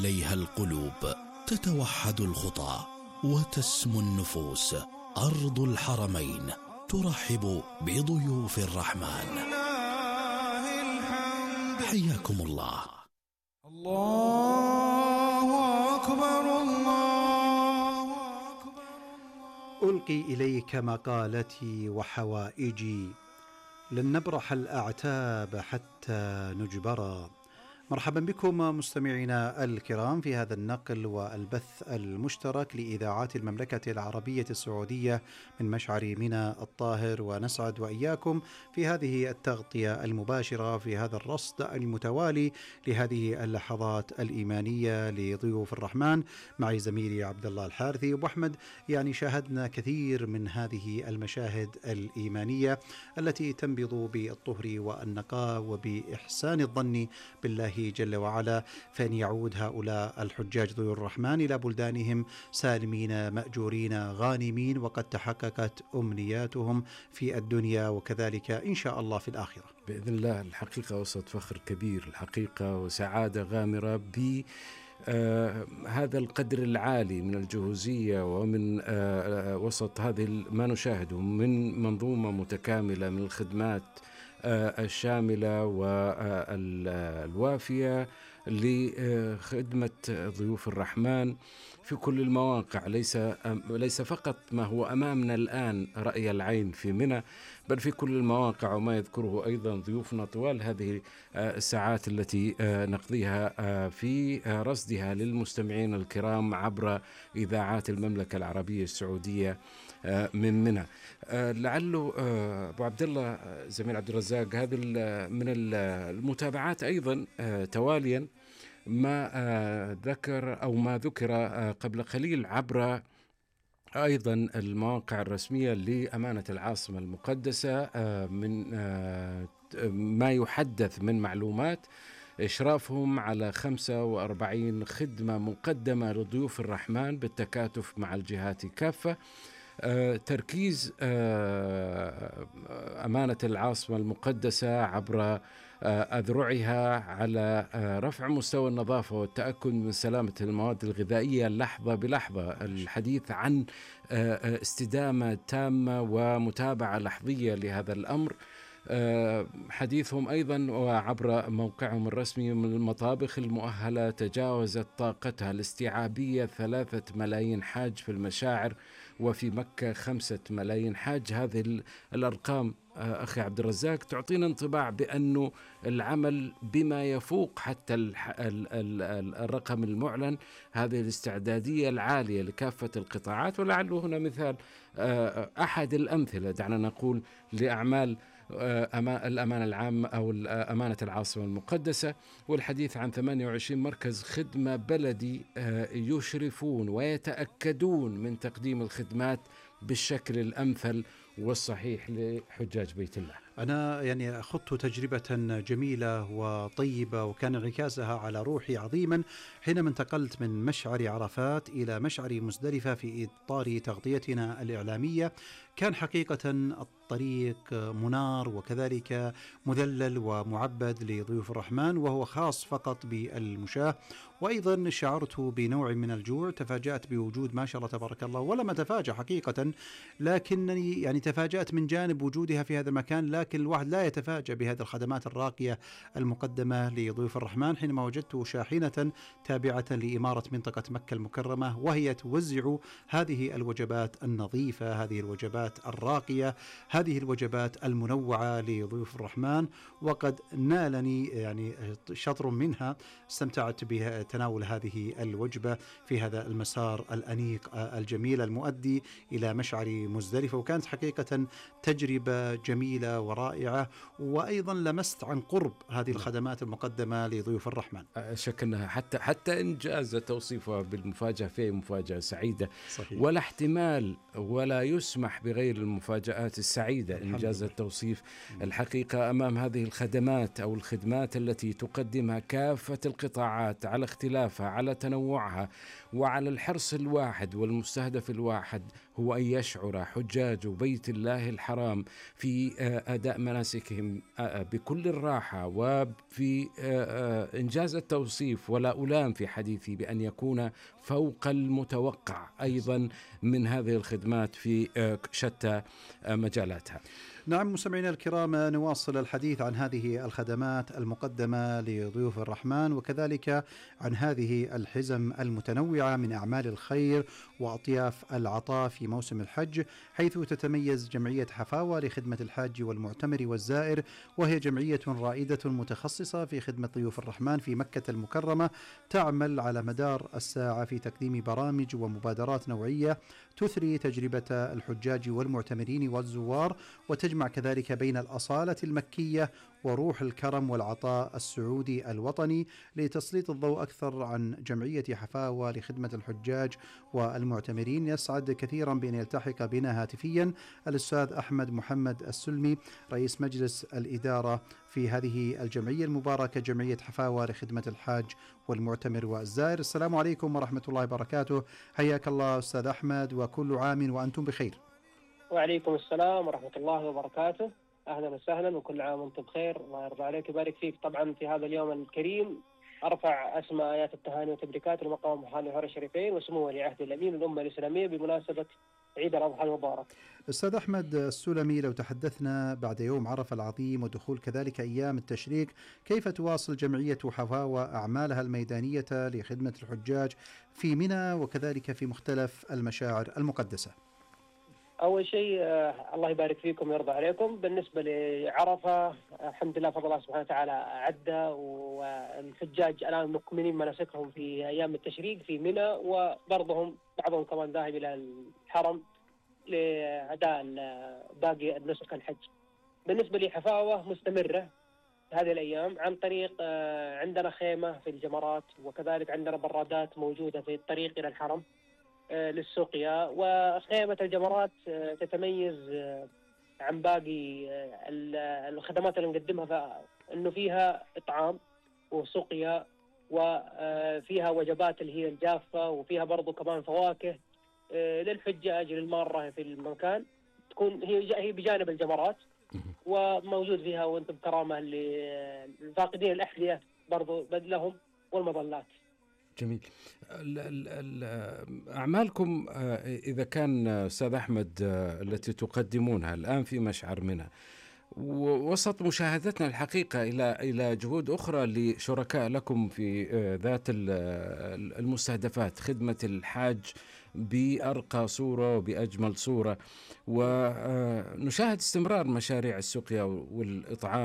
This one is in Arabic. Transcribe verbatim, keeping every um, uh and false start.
إليها القلوب، تتوحد الخطى وتسمو النفوس. أرض الحرمين ترحب بضيوف الرحمن. حياكم الله. الله أكبر الله أكبر. ألقي إليك مقالتي وحوائجي، لن نبرح الأعتاب حتى نجبرا. مرحبا بكم مستمعينا الكرام في هذا النقل والبث المشترك لإذاعات المملكة العربية السعودية من مشعر منى الطاهر، ونسعد وإياكم في هذه التغطية المباشرة في هذا الرصد المتوالي لهذه اللحظات الإيمانية لضيوف الرحمن معي زميلي عبد الله الحارثي. أبو أحمد، يعني شاهدنا كثير من هذه المشاهد الإيمانية التي تنبض بالطهر والنقاء وبإحسان الظن بالله جل وعلا، فإن يعود هؤلاء الحجاج ذو الرحمن إلى بلدانهم سالمين مأجورين غانمين، وقد تحققت أمنياتهم في الدنيا وكذلك إن شاء الله في الآخرة بإذن الله. الحقيقة وسط فخر كبير الحقيقة وسعادة غامرة ب آه هذا القدر العالي من الجهوزية، ومن آه وسط هذه ما نشاهده من منظومة متكاملة من الخدمات الشاملة والوافية لخدمة ضيوف الرحمن في كل المواقع. ليس ليس فقط ما هو أمامنا الآن رأي العين في منى، بل في كل المواقع، وما يذكره أيضا ضيوفنا طوال هذه الساعات التي نقضيها في رصدها للمستمعين الكرام عبر إذاعات المملكة العربية السعودية من منى. لعله أبو عبد الله زميل عبد الرزاق هذه من المتابعات أيضا تواليا ما ذكر أو ما ذكر قبل قليل عبر أيضا المواقع الرسمية لأمانة العاصمة المقدسة من ما يحدث من معلومات إشرافهم على خمسة وأربعين خدمة مقدمة لضيوف الرحمن بالتكاتف مع الجهات كافة. آه، تركيز آه، أمانة العاصمة المقدسة عبر آه، أذرعها على آه، رفع مستوى النظافة والتأكد من سلامة المواد الغذائية لحظة بلحظة. الحديث عن آه، استدامة تامة ومتابعة لحظية لهذا الأمر. حديثهم أيضا وعبر موقعهم الرسمي من المطابخ المؤهلة تجاوزت طاقتها الاستيعابية ثلاثة ملايين حاج في المشاعر، وفي مكة خمسة ملايين حاج. هذه الأرقام أخي عبد الرزاق تعطينا انطباع بأنه العمل بما يفوق حتى الرقم المعلن. هذه الاستعدادية العالية لكافة القطاعات، ولعله هنا مثال أحد الأمثلة دعنا نقول لأعمال الأمانة العامة أو أمانة العاصمة المقدسة. والحديث عن ثمانية وعشرين مركز خدمة بلدي يشرفون ويتأكدون من تقديم الخدمات بالشكل الأمثل والصحيح لحجاج بيت الله. أنا يعني خضت تجربة جميلة وطيبة، وكان انعكاسها على روحي عظيما حينما انتقلت من مشعر عرفات إلى مشعر مزدلفة في إطار تغطيتنا الإعلامية. كان حقيقة الطريق منار وكذلك مذلل ومعبد لضيوف الرحمن، وهو خاص فقط بالمشاة. وأيضا شعرت بنوع من الجوع، تفاجأت بوجود ما شاء الله تبارك الله، ولم أتفاجأ حقيقة، لكنني يعني تفاجأت من جانب وجودها في هذا المكان. لكن الواحد لا يتفاجأ بهذه الخدمات الراقية المقدمة لضيوف الرحمن حينما وجدت شاحنة تابعة لإمارة منطقة مكة المكرمة، وهي توزع هذه الوجبات النظيفة، هذه الوجبات الراقية، هذه الوجبات المنوعة لضيوف الرحمن. وقد نالني يعني شطر منها، استمتعت بتناول هذه الوجبة في هذا المسار الأنيق الجميل المؤدي إلى مشعر مزدلفة، وكانت حقيقة تجربة جميلة ورائعة. وأيضا لمست عن قرب هذه الخدمات المقدمة لضيوف الرحمن. شك أنها حتى حتى إنجاز توصيفها بالمفاجأة في مفاجأة سعيدة. صحيح. ولا احتمال ولا يسمح بغير المفاجآت السعيدة إنجاز التوصيف. الحقيقة أمام هذه الخدمات أو الخدمات التي تقدمها كافة القطاعات على اختلافها، على تنوعها، وعلى الحرص الواحد والمستهدف الواحد، هو أن يشعر حجاج بيت الله الحرام في أداء مناسكهم بكل الراحة وفي إنجاز التوصيف، ولا ألام في حديثي بأن يكون فوق المتوقع أيضا من هذه الخدمات في شتى مجالاتها. نعم مستمعينا الكرام، نواصل الحديث عن هذه الخدمات المقدمة لضيوف الرحمن، وكذلك عن هذه الحزم المتنوعة من أعمال الخير وأطياف العطاء في موسم الحج، حيث تتميز جمعية حفاوة لخدمة الحاج والمعتمر والزائر، وهي جمعية رائدة متخصصة في خدمة ضيوف الرحمن في مكة المكرمة، تعمل على مدار الساعة في تقديم برامج ومبادرات نوعية تثري تجربة الحجاج والمعتمرين والزوار، وتجمع كذلك بين الأصالة المكية وروح الكرم والعطاء السعودي الوطني، لتسليط الضوء أكثر عن جمعية حفاوة لخدمة الحجاج والمعتمرين. يسعد كثيرا بأن يلتحق بنا هاتفيا الأستاذ أحمد محمد السلمي، رئيس مجلس الإدارة في هذه الجمعية المباركة، جمعية حفاوة لخدمة الحاج والمعتمر والزائر. السلام عليكم ورحمة الله وبركاته، حياك الله أستاذ أحمد، وكل عام وأنتم بخير. وعليكم السلام ورحمة الله وبركاته، أهلا وسهلا وكل عام وأنتم بخير، الله يرضى عليك ويبارك فيك. طبعا في هذا اليوم الكريم أرفع أسمى آيات التهاني والتبريكات لمقام محل الهرى الشريفين وسمو ولي عهد الأمين الأمة الإسلامية بمناسبة عيد الأضحى المبارك. أستاذ أحمد السلمي، لو تحدثنا بعد يوم عرفة العظيم ودخول كذلك أيام التشريق، كيف تواصل جمعية حفاوة أعمالها الميدانية لخدمة الحجاج في منى وكذلك في مختلف المشاعر المقدسة؟ أول شيء آه الله يبارك فيكم ويرضى عليكم. بالنسبة لعرفة الحمد لله فضل الله سبحانه وتعالى عدى، والحجاج الآن مكملين مناسكهم في أيام التشريق في منى، وبعضهم بعضهم كمان ذاهب إلى الحرم لأداء باقي النسك الحج. بالنسبة لحفاوة مستمرة هذه الأيام عن طريق آه عندنا خيمة في الجمرات، وكذلك عندنا برادات موجودة في الطريق إلى الحرم للسقيا. وخيمة الجمرات تتميز عن باقي الخدمات اللي نقدمها أنه فيها إطعام وسقيا، وفيها وجبات اللي هي الجافة، وفيها برضو كمان فواكه للحجاج للمارة في المكان، تكون هي هي بجانب الجمرات، وموجود فيها وانتم بكرامة للفاقدين الأحذية برضو بدلهم والمظلات. جميل. ال ال ال أعمالكم إذا كان أستاذ أحمد التي تقدمونها الآن في مشعر منى، ووسط مشاهدتنا الحقيقة إلى إلى جهود أخرى لشركاء لكم في ذات المستهدفات، خدمة الحاج بأرقى صورة وبأجمل صورة، ونشاهد استمرار مشاريع السقيا والإطعام